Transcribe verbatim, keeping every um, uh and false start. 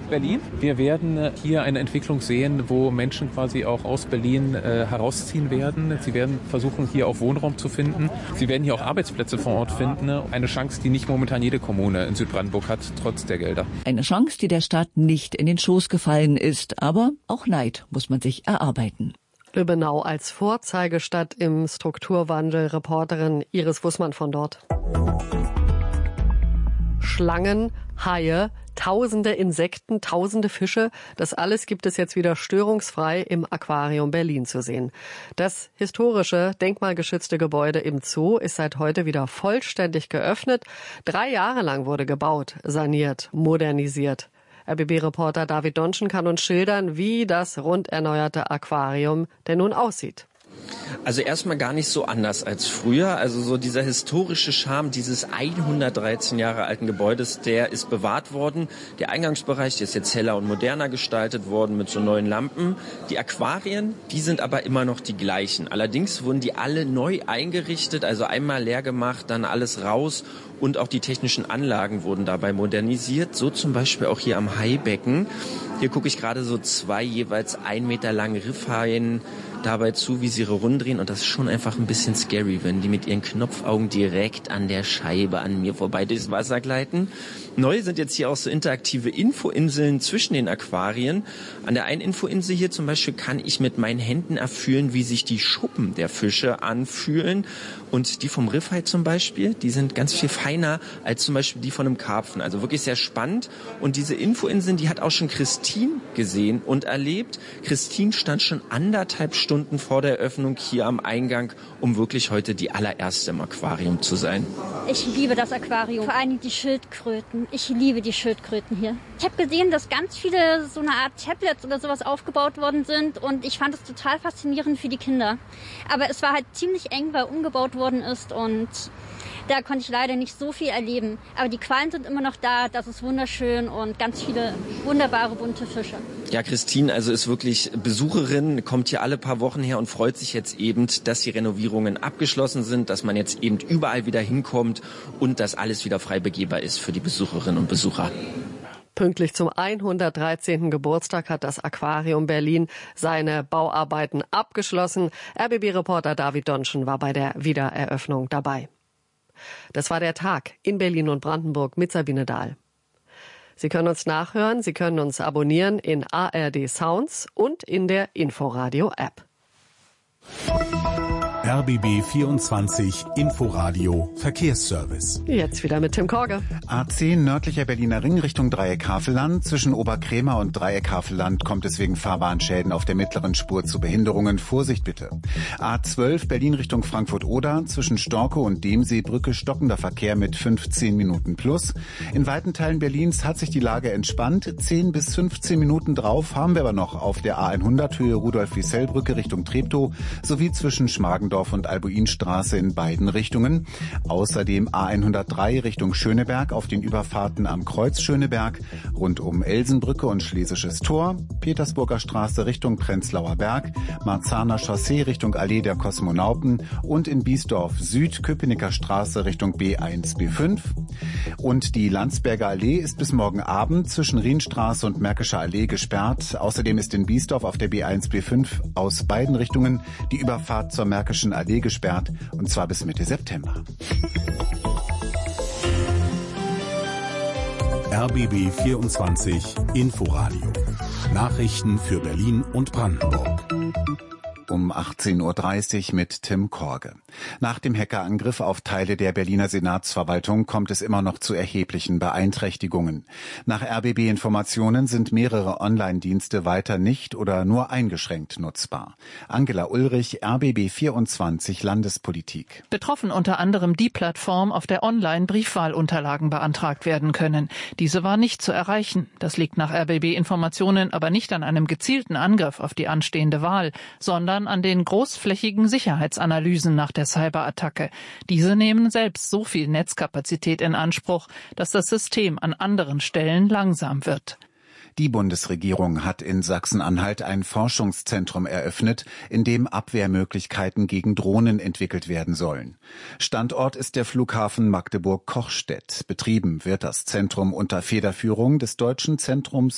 Berlin. Wir werden hier eine Entwicklung sehen, wo Menschen quasi auch aus Berlin äh, herausziehen werden. Sie werden versuchen, hier auch Wohnraum zu finden. Sie werden hier auch Arbeitsplätze vor Ort finden. Eine Chance, die nicht momentan jede Kommune in Südbrandenburg hat, trotz der Gelder. Eine Chance, die der Stadt nicht in den Schoß gefallen ist. Aber auch Neid muss man sich erarbeiten. Lübbenau als Vorzeigestadt im Strukturwandel. Reporterin Iris Wussmann von dort. Schlangen, Haie, tausende Insekten, tausende Fische. Das alles gibt es jetzt wieder störungsfrei im Aquarium Berlin zu sehen. Das historische, denkmalgeschützte Gebäude im Zoo ist seit heute wieder vollständig geöffnet. Drei Jahre lang wurde gebaut, saniert, modernisiert. R B B-Reporter David Donschen kann uns schildern, wie das rund erneuerte Aquarium denn nun aussieht. Also erstmal gar nicht so anders als früher. Also so dieser historische Charme dieses hundertdreizehn Jahre alten Gebäudes, der ist bewahrt worden. Der Eingangsbereich, der ist jetzt heller und moderner gestaltet worden mit so neuen Lampen. Die Aquarien, die sind aber immer noch die gleichen. Allerdings wurden die alle neu eingerichtet, also einmal leer gemacht, dann alles raus. Und auch die technischen Anlagen wurden dabei modernisiert. So zum Beispiel auch hier am Haibecken. Hier gucke ich gerade so zwei jeweils ein Meter lange Riffhaien dabei zu, wie sie ihre Runden drehen. Und das ist schon einfach ein bisschen scary, wenn die mit ihren Knopfaugen direkt an der Scheibe an mir vorbei durchs Wasser gleiten. Neu sind jetzt hier auch so interaktive Infoinseln zwischen den Aquarien. An der einen Infoinsel hier zum Beispiel kann ich mit meinen Händen erfühlen, wie sich die Schuppen der Fische anfühlen. Und die vom Riffhai zum Beispiel, die sind ganz viel feiner als zum Beispiel die von einem Karpfen. Also wirklich sehr spannend. Und diese Infoinseln, die hat auch schon Christine gesehen und erlebt. Christine stand schon anderthalb Stunden vor der Eröffnung hier am Eingang, um wirklich heute die allererste im Aquarium zu sein. Ich liebe das Aquarium, vor allem die Schildkröten. Ich liebe die Schildkröten hier. Ich habe gesehen, dass ganz viele so eine Art Tablets oder sowas aufgebaut worden sind und ich fand es total faszinierend für die Kinder. Aber es war halt ziemlich eng, weil umgebaut worden ist und da konnte ich leider nicht so viel erleben. Aber die Quallen sind immer noch da, das ist wunderschön und ganz viele wunderbare bunte Fische. Ja, Christine also ist wirklich Besucherin, kommt hier alle paar Wochen her und freut sich jetzt eben, dass die Renovierungen abgeschlossen sind, dass man jetzt eben überall wieder hinkommt und dass alles wieder frei begehbar ist für die Besucherinnen und Besucher. Pünktlich zum hundertdreizehnten Geburtstag hat das Aquarium Berlin seine Bauarbeiten abgeschlossen. R B B-Reporter David Donschen war bei der Wiedereröffnung dabei. Das war der Tag in Berlin und Brandenburg mit Sabine Dahl. Sie können uns nachhören, Sie können uns abonnieren in A R D Sounds und in der Inforadio-App. R B B vierundzwanzig Inforadio Verkehrsservice. Jetzt wieder mit Tim Korge. A zehn nördlicher Berliner Ring Richtung Dreieck Havelland. Zwischen Oberkrämer und Dreieck Havelland kommt es wegen Fahrbahnschäden auf der mittleren Spur zu Behinderungen. Vorsicht bitte. A zwölf Berlin Richtung Frankfurt-Oder. Zwischen Storkow und Demseebrücke stockender Verkehr mit fünfzehn Minuten plus. In weiten Teilen Berlins hat sich die Lage entspannt. zehn bis fünfzehn Minuten drauf haben wir aber noch auf der A hundert Höhe Rudolf-Wiesel-Brücke Richtung Treptow sowie zwischen Schmargendorf und Albuinstraße in beiden Richtungen. Außerdem A hundertdrei Richtung Schöneberg auf den Überfahrten am Kreuz Schöneberg, rund um Elsenbrücke und Schlesisches Tor, Petersburger Straße Richtung Prenzlauer Berg, Marzahner Chaussee Richtung Allee der Kosmonauten und in Biesdorf Süd Köpenicker Straße Richtung B eins B fünf. Und die Landsberger Allee ist bis morgen Abend zwischen Rienstraße und Märkischer Allee gesperrt. Außerdem ist in Biesdorf auf der B eins B fünf aus beiden Richtungen die Überfahrt zur Märkischen Allee gesperrt, und zwar bis Mitte September. R B B vierundzwanzig Inforadio. Nachrichten für Berlin und Brandenburg. Um achtzehn Uhr dreißig mit Tim Korge. Nach dem Hackerangriff auf Teile der Berliner Senatsverwaltung kommt es immer noch zu erheblichen Beeinträchtigungen. Nach R B B-Informationen sind mehrere Online-Dienste weiter nicht oder nur eingeschränkt nutzbar. Angela Ulrich, R B B vierundzwanzig Landespolitik. Betroffen unter anderem die Plattform, auf der online Briefwahlunterlagen beantragt werden können. Diese war nicht zu erreichen. Das liegt nach R B B-Informationen aber nicht an einem gezielten Angriff auf die anstehende Wahl, sondern an den großflächigen Sicherheitsanalysen nach der Cyberattacke. Diese nehmen selbst so viel Netzkapazität in Anspruch, dass das System an anderen Stellen langsam wird. Die Bundesregierung hat in Sachsen-Anhalt ein Forschungszentrum eröffnet, in dem Abwehrmöglichkeiten gegen Drohnen entwickelt werden sollen. Standort ist der Flughafen Magdeburg-Kochstedt. Betrieben wird das Zentrum unter Federführung des Deutschen Zentrums